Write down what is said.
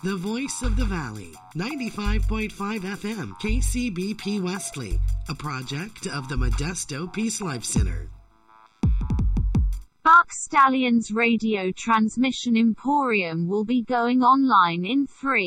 The Voice of the Valley, 95.5 FM, KCBP Wesley, a project of the Modesto Peace Life Center. Buck Stallions Radio Transmission Emporium will be going online in 3,